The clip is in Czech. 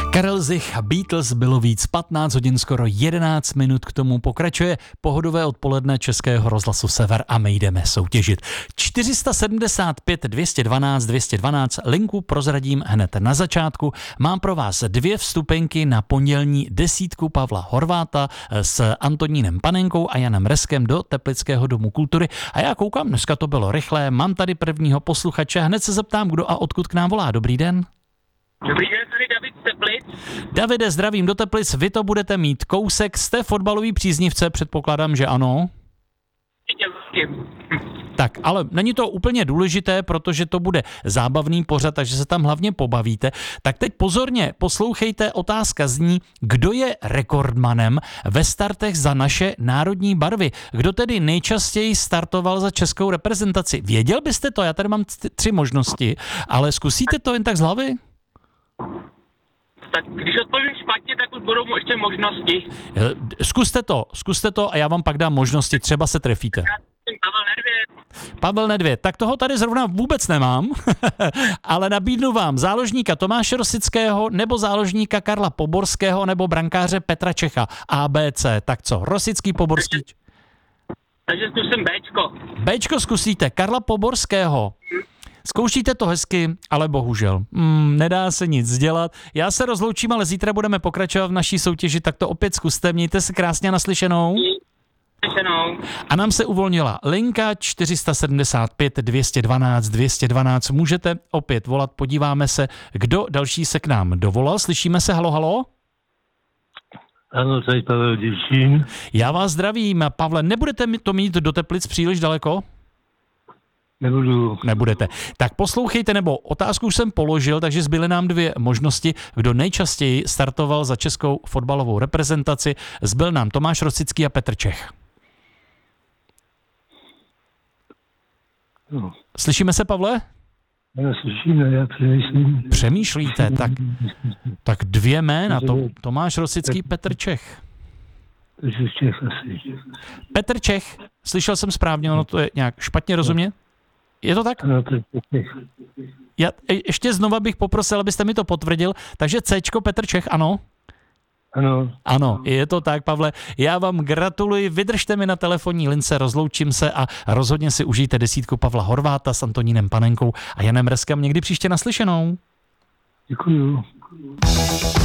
Karel Zich, Beatles, bylo víc, 15 hodin, skoro 11 minut k tomu pokračuje pohodové odpoledne Českého rozhlasu Sever a my jdeme soutěžit. 475 212 212, linku prozradím hned na začátku. Mám pro vás 2 vstupenky na pondělní desítku Pavla Horváta s Antonínem Panenkou a Janem Reskem do Teplického domu kultury. A já koukám, dneska to bylo rychlé, mám tady prvního posluchače, hned se zeptám, kdo a odkud k nám volá. Dobrý den. Dobrý den, tady David z Teplic. Davide, zdravím do Teplic, vy to budete mít kousek, jste fotbalový příznivce, předpokládám, že ano? Tak, ale není to úplně důležité, protože to bude zábavný pořad, takže se tam hlavně pobavíte. Tak teď pozorně poslouchejte, otázka zní, kdo je rekordmanem ve startech za naše národní barvy? Kdo tedy nejčastěji startoval za českou reprezentaci? Věděl byste to? Já tady mám 3 možnosti, ale zkusíte to jen tak z hlavy? Tak když odpovím špatně, tak už budou ještě možnosti. Zkuste to a já vám pak dám možnosti, třeba se trefíte. Pavel Nedvěd. Pavel Nedvěd, tak toho tady zrovna vůbec nemám, ale nabídnu vám záložníka Tomáše Rosického nebo záložníka Karla Poborského nebo brankáře Petra Čecha. ABC, tak co, Rosický, Poborský? Takže zkusím Bčko. Bčko zkusíte, Karla Poborského. Zkoušíte to hezky, ale bohužel. Nedá se nic dělat. Já se rozloučím, ale zítra budeme pokračovat v naší soutěži, tak to opět zkuste. Mějte se krásně, naslyšenou. A nám se uvolnila linka 475 212 212. Můžete opět volat, podíváme se, kdo další se k nám dovolal. Slyšíme se, halo, halo? Ano, tady Pavel Děčín. Já vás zdravím. Pavle, nebudete mi to mít do Teplic příliš daleko? Nebudu. Nebudete. Tak poslouchejte, nebo otázku už jsem položil, takže zbyly nám 2 možnosti, kdo nejčastěji startoval za českou fotbalovou reprezentaci. Zbyl nám Tomáš Rosický a Petr Čech. No. Slyšíme se, Pavle? Já slyším, já přemýšlím. Přemýšlíte, tak 2 jména, Tomáš Rosický, Petr Čech. Čech asi. Petr Čech, slyšel jsem správně, ono to je nějak špatně rozumět? Je to tak? Ano, Petr Čech. Já ještě znova bych poprosil, abyste mi to potvrdil. Takže Cčko Petr Čech, ano? Ano. Ano, je to tak, Pavle. Já vám gratuluji, vydržte mi na telefonní lince, rozloučím se a rozhodně si užijte desítku Pavla Horváta s Antonínem Panenkou a Janem Reskem někdy příště naslyšenou. Děkuju.